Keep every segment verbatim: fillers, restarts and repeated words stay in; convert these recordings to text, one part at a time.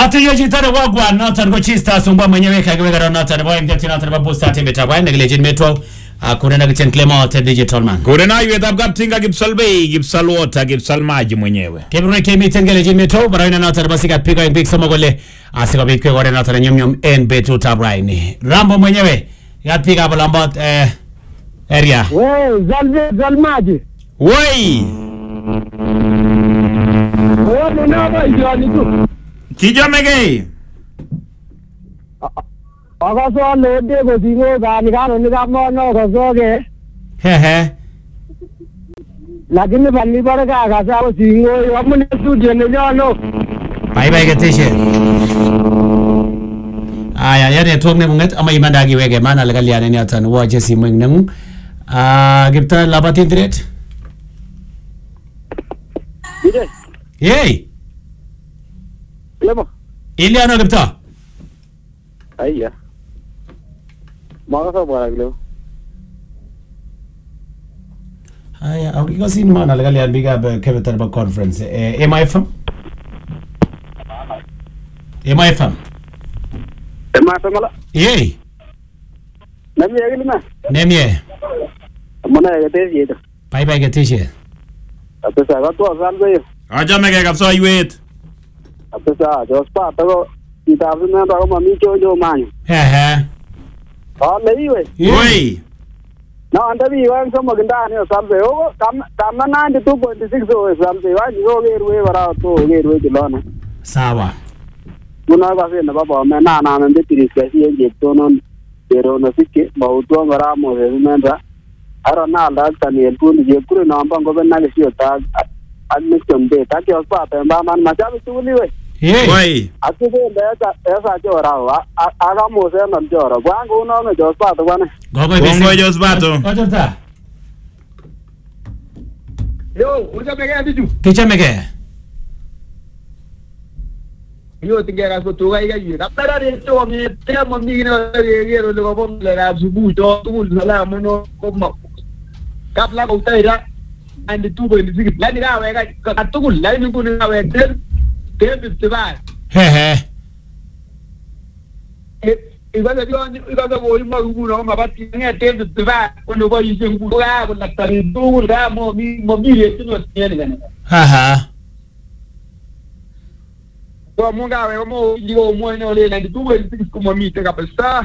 Ati yo chitare wagwa notan ko chista sumba mwenyewe kagiwe gara notan boy mjati notan ba booster team betwa ne legend metro kurena kitchen Clement digital man kurena iwe tab kaptinga gipsalbe gipsalwota gipsalmaji mwenyewe kebre kemi tenge legend metro baraina notan basika piga big somo gole asika big kwa gara notan nyom nyom en betu tab raini Rambo mwenyewe yapiga balambot eh area we zalbe zalmaji woi wone na ba jani tu kijamege agaso lede ko dingo gani gano ni gamno no gasoge he he lakini bali baraka agasa ko dingo amune studio ne jano bye bye ketishe aya yare tongne munget ama imandagi wege mana legaliane ni atan waje simeng nang ah gipta labati internet ide yey lema Iliano gipta ayya maga bara glo aya au iko sin mana legaliane biga be kevetar ba conference eh M I F M M I F M ema tamala yey nami yegli na nemye mana yete yete bye bye ketishe apesa ga to salbe ajamege kapso iwet apesa jo spa to itabu na to mami jojo man he he ha leiwe woi na anda bi wan so maganda ne salbe o kam kam na ninety-two point six o salbe wa ni go gerwe bara to gerwe dilona sawa muna ga se na baba me na na me tiris ka si je to non pero no sikke ba uto ngara mo se menda ara na la ta ni el pun je kure na mbango be na ke si ta admission de ta ke ospa pe ba man ma jabi tuli we yey woi ati de esa esa jora wa aga mo se na jora gwangu no me jospa to bana gogo bongo josbato ojota yo uja mege ati kicha mege yo tingera so to ga yi da para de to mi te mo mi no de gero lo bom le ga subu to tu la mo no ko ma kap la ko taira and two point six la ni ga we ga ka tu la ni ko ni ga we te te fifty-five he he e e ga de yo ni ga ga bo ma gu no ma ba ti ne te fifty-five ko no ba yi je ngu ga ko la ta ni du ga mo mi mo mi re ti no ti ni ga ni ha ha to mo ga we mo digo mo no le ninety-two point six ko mo mi te ga pesa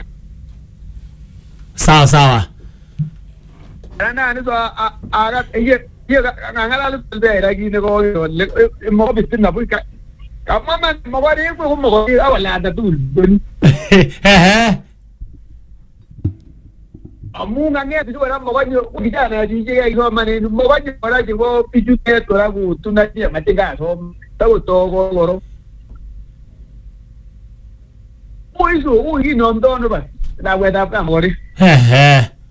sawa sawa ana ni so a a ye ye ngala lu de ra gi ne ko le mo bi tin na bu ka ka mama mo wa ri ko mo ko awala da tu he he amu nga nge tu ra mo wa ni ku ja na ji je ko ma ne mo wa ni ra ji ko pi ju te to ra ku tu na ji ma te ga so ta ko to ko ro mo iso u hi no ndo no ba da we da ka mo ri he he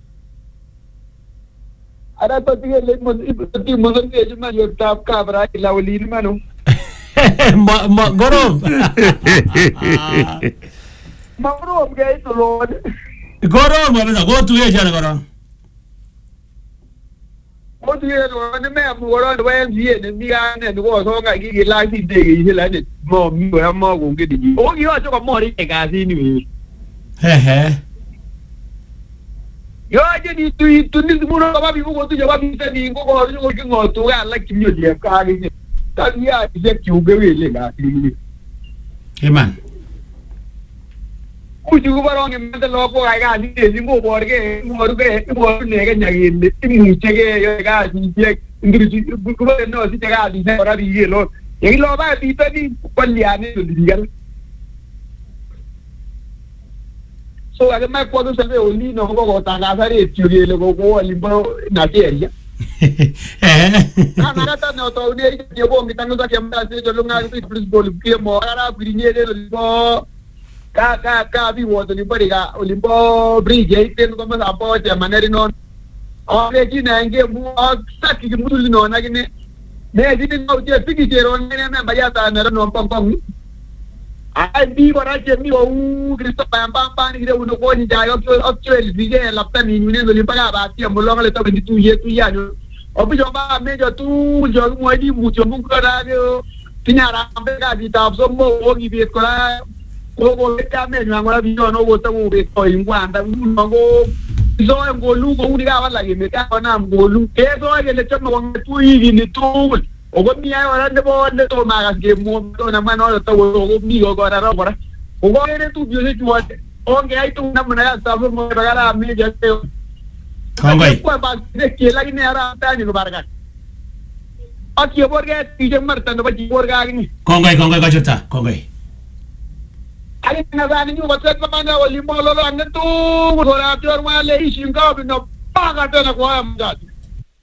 ara to ti le mo ti mo so ke ji ma yo ta ka bra la wali ni ma no ma ma gorom ma ro ge to lo gorom ma go tu ye jana gorom mo ti ye ro ne me mo ro we ji ne mi ga ne ko so ga gi la ti de gi la ne mo mi ko mo ko ge di o gi o so ko mo ri ga si ni he he yo je ni tu tu ni mo ro ba bi mo ko tu je ba bi te ni ko ko ko ki ngo tu ga la ki mi je ka gi ta ni ya je ki u ge we le ga si ni he man ku ju ba ro nge me te lo ko ga ga ni ni mo bo ge mo ru ge mo ru ne ga nya gi ni ti mu che ge yo ga si je ngri ji ku ba no si te ga di ne ora di ye lo ye lo ba bi te ni ko li ani lo di ga so aga mai ko do se ve o li no ko ko ta ga sa re ti ge le ko ko li bo na ti ya na na ta no to ni ye bo mi tanu da ke ma se jo lo nga ti plus bol ki mo ara bi ni le lo ka ka ka bi wo to ni bari ga olimpo bridge te no ma apo te maneri non o le ji na nge mu sa ki mu li no na ki ne ne ji ni no je fiki je ro ne ne ba ya ta na no pom pom ai bi bara je mi o u cristo pam pam pam ni de uno ko ni ja yo o o el vi ge la ta ni ni no li pa ga ba ti mo lo le to ni tu ye tu ya no o bi jo ba me jo tu jo mo di mu jo mu ko ra yo tinyara ambe kasitab somok kokibet kora koko kamenywan kora biyono kotakobet koingwanda nguno ko isoe ngolu kouni kawalak emet kakonam ngolu kesoe kele chome kong'etu wikini tugul okomi ae kora nebo netomo akas kemwoe namwa noto okomi kora kora kokokere tupchosiechu ongeyai tugul namna kasitab somok kararan meja Kongoi. Kwa basi lakini ara tani kubaraka. Aki borga tije marta no baji borga ni. Kongoi kongoi kachuta. Kongoi. Ali nadhani ni watu kama wali molo la ngetu kora tu wale ishi ngao no paga tena kwa mjati.